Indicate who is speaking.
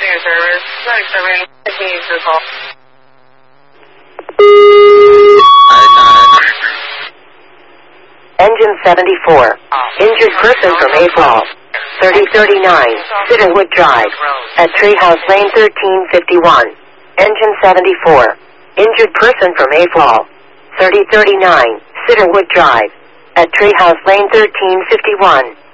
Speaker 1: your service. Sorry, serving. Continue to call.
Speaker 2: Engine 74. Injured person from April. 3039, Cedarwood Drive. At Treehouse Lane 1351. Engine 74. Injured person from April. 3039, Cedarwood Drive. At Treehouse Lane 1351.